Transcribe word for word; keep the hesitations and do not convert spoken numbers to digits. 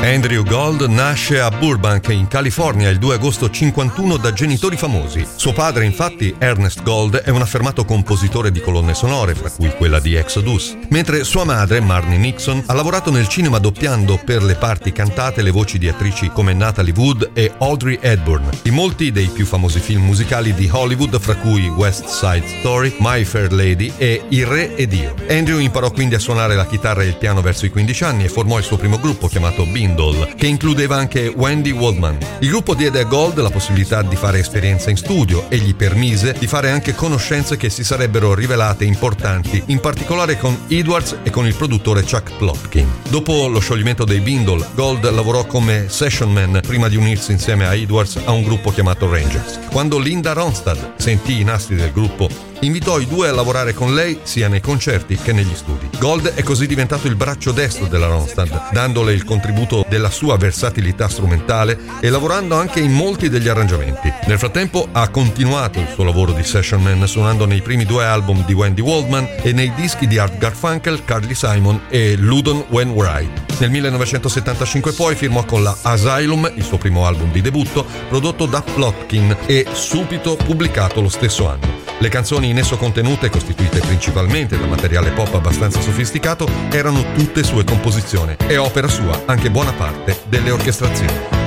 Andrew Gold nasce a Burbank, in California, il due agosto cinquantuno da genitori famosi. Suo padre, infatti, Ernest Gold, è un affermato compositore di colonne sonore, fra cui quella di Exodus, mentre sua madre, Marnie Nixon, ha lavorato nel cinema doppiando per le parti cantate le voci di attrici come Natalie Wood e Audrey Hepburn, in molti dei più famosi film musicali di Hollywood, fra cui West Side Story, My Fair Lady e Il Re ed Io. Andrew imparò quindi a suonare la chitarra e il piano verso i quindici anni e formò il suo primo gruppo chiamato Bindle, che includeva anche Wendy Waldman. Il gruppo diede a Gold la possibilità di fare esperienza in studio e gli permise di fare anche conoscenze che si sarebbero rivelate importanti, in particolare con Edwards e con il produttore Chuck Plotkin. Dopo lo scioglimento dei Bindle, Gold lavorò come session man prima di unirsi insieme a Edwards a un gruppo chiamato Rangers. Quando Linda Ronstadt sentì i nastri del gruppo, invitò i due a lavorare con lei sia nei concerti che negli studi. Gold è così diventato il braccio destro della Ronstadt, dandole il contributo della sua versatilità strumentale e lavorando anche in molti degli arrangiamenti. Nel frattempo ha continuato il suo lavoro di session man suonando nei primi due album di Wendy Waldman e nei dischi di Art Garfunkel, Carly Simon e Ludon Wainwright. Nel millenovecentosettantacinque poi firmò con la Asylum, il suo primo album di debutto, prodotto da Plotkin e subito pubblicato lo stesso anno. Le canzoni in esso contenute, costituite principalmente da materiale pop abbastanza sofisticato, erano tutte sue composizioni e opera sua anche buona parte delle orchestrazioni.